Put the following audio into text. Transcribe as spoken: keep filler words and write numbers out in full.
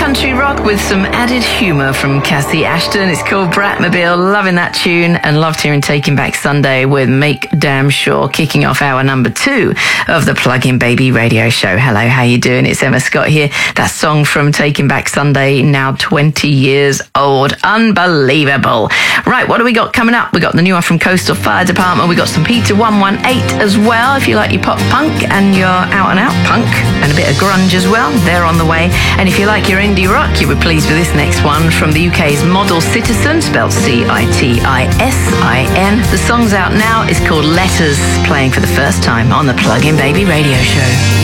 country rock with some added humour from Cassie Ashton. It's called Bratmobile. Loving that tune and loved hearing Taking Back Sunday with Make Damn Sure, kicking off hour number two of the Plug-in Baby radio show. Hello, how you doing? It's Emma Scott here. That song from Taking Back Sunday, now twenty years old. Unbelievable. Right, what do we got coming up? We got the new one from Coastal Fire Department. We got some Peter one one eight as well. If you like your pop punk and your out and out punk and a bit of grunge as well, they're on the way. And if you like your indie rock, you were pleased with this next one from the U K's Model Citizen, spelled C I T I S I N. The song's out now. It's called Letters, playing for the first time on the Plug-in Baby radio show.